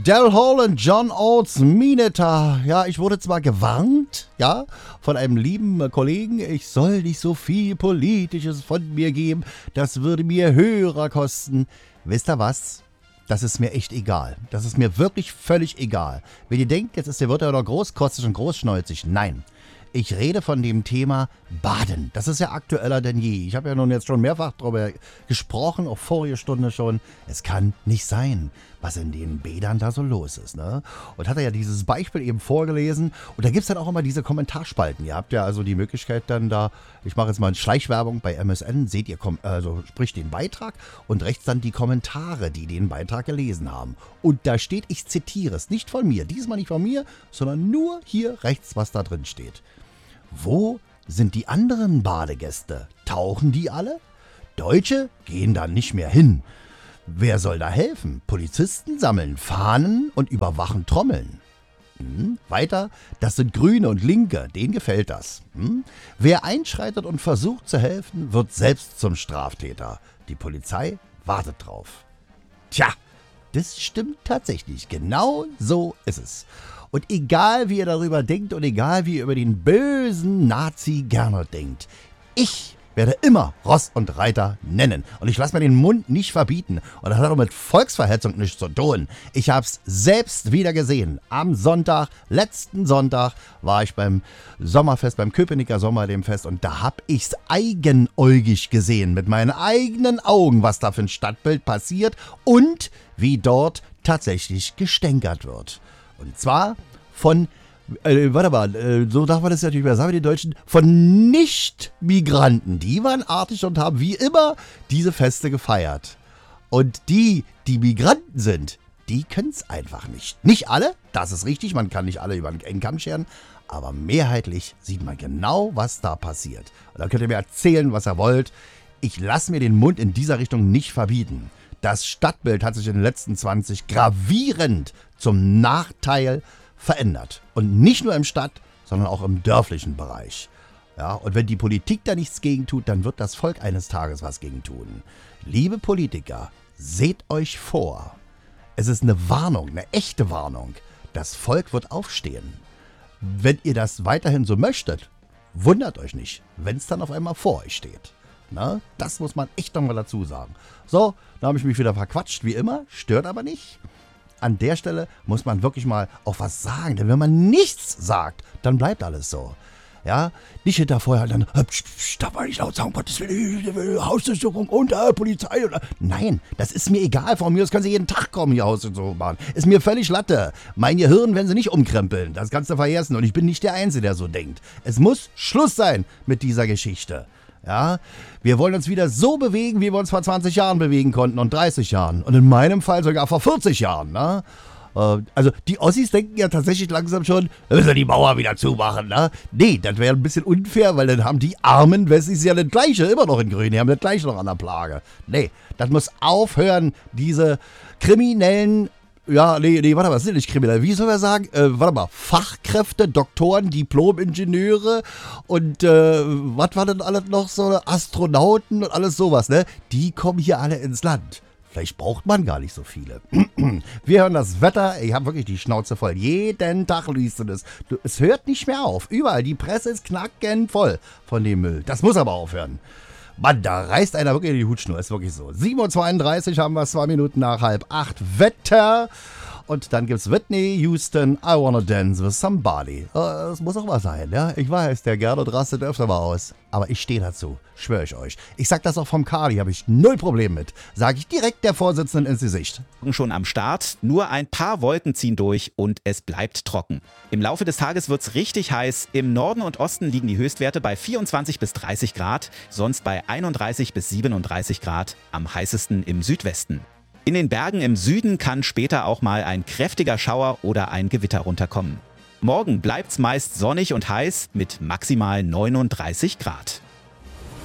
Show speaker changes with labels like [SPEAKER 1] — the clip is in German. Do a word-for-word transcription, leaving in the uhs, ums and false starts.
[SPEAKER 1] Del Hall und John Oates, Mineta. Ja, ich wurde zwar gewarnt, ja, von einem lieben Kollegen, ich soll nicht so viel Politisches von mir geben, das würde mir Hörer kosten. Wisst ihr was? Das ist mir echt egal. Das ist mir wirklich völlig egal. Wenn ihr denkt, jetzt ist der Wirt ja noch großkotzig und großschnäuzig. Nein. Ich rede von dem Thema Baden. Das ist ja aktueller denn je. Ich habe ja nun jetzt schon mehrfach darüber gesprochen, auch vorige Stunde schon. Es kann nicht sein, was in den Bädern da so los ist. Ne? Und hat er ja dieses Beispiel eben vorgelesen. Und da gibt es dann auch immer diese Kommentarspalten. Ihr habt ja also die Möglichkeit dann da, ich mache jetzt mal eine Schleichwerbung bei M S N, seht ihr, also sprich den Beitrag und rechts dann die Kommentare, die den Beitrag gelesen haben. Und da steht, ich zitiere es, nicht von mir, diesmal nicht von mir, sondern nur hier rechts, was da drin steht. Wo sind die anderen Badegäste? Tauchen die alle? Deutsche gehen dann nicht mehr hin. Wer soll da helfen? Polizisten sammeln Fahnen und überwachen Trommeln. Hm? Weiter, das sind Grüne und Linke, denen gefällt das. Hm? Wer einschreitet und versucht zu helfen, wird selbst zum Straftäter. Die Polizei wartet drauf. Tja, das stimmt tatsächlich. Genau so ist es. Und egal, wie ihr darüber denkt und egal, wie ihr über den bösen Nazi Gernot denkt, ich werde immer Ross und Reiter nennen. Und ich lasse mir den Mund nicht verbieten. Und das hat auch mit Volksverhetzung nichts zu tun. Ich habe es selbst wieder gesehen. Am Sonntag, letzten Sonntag, war ich beim Sommerfest, beim Köpenicker Sommer, dem Fest. Und da habe ich es eigenäugig gesehen, mit meinen eigenen Augen, was da für ein Stadtbild passiert und wie dort tatsächlich gestänkert wird. Und zwar von, äh, warte mal, äh, so darf man das natürlich mehr sagen, die Deutschen, von Nicht-Migranten. Die waren artig und haben wie immer diese Feste gefeiert. Und die, die Migranten sind, die können es einfach nicht. Nicht alle, das ist richtig, man kann nicht alle über den engen Kamm scheren, aber mehrheitlich sieht man genau, was da passiert. Und dann könnt ihr mir erzählen, was ihr wollt. Ich lasse mir den Mund in dieser Richtung nicht verbieten. Das Stadtbild hat sich in den letzten zwanzig gravierend zum Nachteil verändert. Und nicht nur im Stadt-, sondern auch im dörflichen Bereich. Ja, und wenn die Politik da nichts gegen tut, dann wird das Volk eines Tages was gegen tun. Liebe Politiker, seht euch vor. Es ist eine Warnung, eine echte Warnung. Das Volk wird aufstehen. Wenn ihr das weiterhin so möchtet, wundert euch nicht, wenn es dann auf einmal vor euch steht. Na, das muss man echt nochmal dazu sagen. So, da habe ich mich wieder verquatscht, wie immer, stört aber nicht. An der Stelle muss man wirklich mal auch was sagen, denn wenn man nichts sagt, dann bleibt alles so. Ja, nicht hinter vorher dann, darf man nicht laut sagen, Gottes Willen, Hausdurchsuchung und äh, Polizei. Oder. Nein, das ist mir egal, von mir aus können sie jeden Tag kommen, hier Hausdurchsuchung machen. Ist mir völlig Latte. Mein Gehirn werden sie nicht umkrempeln, das kannst du vergessen. Und ich bin nicht der Einzige, der so denkt. Es muss Schluss sein mit dieser Geschichte. Ja, wir wollen uns wieder so bewegen, wie wir uns vor zwanzig Jahren bewegen konnten und dreißig Jahren. Und in meinem Fall sogar vor vierzig Jahren. Ne? Äh, also die Ossis denken ja tatsächlich langsam schon, wir müssen die Mauer wieder zumachen. Ne? Nee, das wäre ein bisschen unfair, weil dann haben die armen Wessis ja das Gleiche, immer noch in Grün, die haben das Gleiche noch an der Plage. Nee, das muss aufhören, diese kriminellen... Ja, nee, nee, warte mal, was sind nicht kriminell? Wie soll man sagen? Äh, warte mal, Fachkräfte, Doktoren, Diplom-Ingenieure und äh, was war denn alles noch so? Astronauten und alles sowas, ne? Die kommen hier alle ins Land. Vielleicht braucht man gar nicht so viele. Wir hören das Wetter, ich habe wirklich die Schnauze voll. Jeden Tag liest du das. Du, es hört nicht mehr auf. Überall, die Presse ist knackend voll von dem Müll. Das muss aber aufhören. Mann, da reißt einer wirklich in die Hutschnur, ist wirklich so. sieben Uhr zweiunddreißig haben wir, zwei Minuten nach halb acht, Wetter. Und dann gibt's Whitney Houston, I Wanna Dance with Somebody. Das muss auch was sein, ja. Ich weiß, der Gernot rastet öfter mal aus. Aber ich stehe dazu, schwöre ich euch. Ich sag das auch vom Kali, habe ich null Problem mit. Sage ich direkt der Vorsitzenden ins Gesicht.
[SPEAKER 2] Schon am Start, nur ein paar Wolken ziehen durch und es bleibt trocken. Im Laufe des Tages wird's richtig heiß. Im Norden und Osten liegen die Höchstwerte bei vierundzwanzig bis dreißig Grad, sonst bei einunddreißig bis siebenunddreißig Grad, am heißesten im Südwesten. In den Bergen im Süden kann später auch mal ein kräftiger Schauer oder ein Gewitter runterkommen. Morgen bleibt's meist sonnig und heiß mit maximal neununddreißig Grad.